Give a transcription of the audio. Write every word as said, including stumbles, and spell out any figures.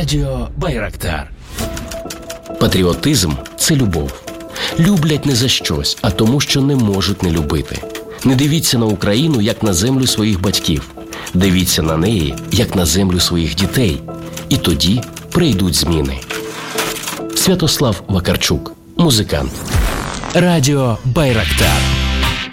Радіо Байрактар. Патріотизм – це любов. Люблять не за щось, а тому, що не можуть не любити. Не дивіться на Україну, як на землю своїх батьків. Дивіться на неї, як на землю своїх дітей. І тоді прийдуть зміни. Святослав Вакарчук, музикант. Радіо Байрактар.